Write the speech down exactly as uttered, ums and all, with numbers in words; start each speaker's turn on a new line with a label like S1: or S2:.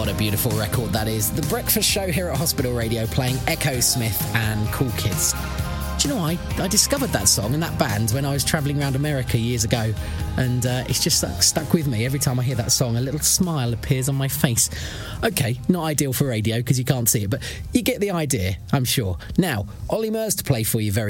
S1: What a beautiful record that is. The Breakfast Show here at Hospital Radio playing Echo Smith and Cool Kids. Do you know, I, I discovered that song and that band when I was travelling around America years ago, and uh, it's just stuck, stuck with me. Every time I hear that song, a little smile appears on my face. OK, not ideal for radio because you can't see it, but you get the idea, I'm sure. Now, Ollie Murs to play for you very